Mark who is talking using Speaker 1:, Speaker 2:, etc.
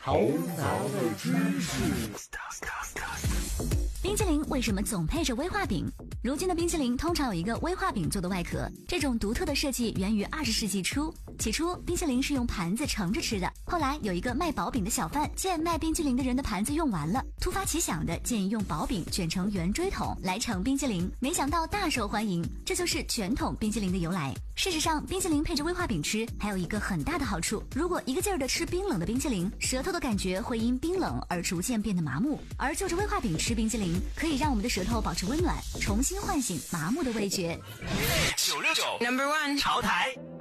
Speaker 1: 头脑的知识。
Speaker 2: 冰淇淋为什么总配着威化饼？如今的冰淇淋通常有一个威化饼做的外壳，这种独特的设计源于20世纪初。起初，冰淇淋是用盘子盛着吃的，后来有一个卖薄饼的小贩见卖冰淇淋的人的盘子用完了，突发奇想的建议用薄饼卷成圆锥筒来盛冰淇淋，没想到大受欢迎，这就是卷筒冰淇淋的由来。事实上，冰淇淋配着威化饼吃还有一个很大的好处，如果一个劲儿的吃冰冷的冰淇淋，舌头的感觉会因冰冷而逐渐变得麻木，而就着威化饼吃冰淇淋可以让我们的舌头保持温暖，重新唤醒麻木的味觉。
Speaker 3: 969 Number 1潮台。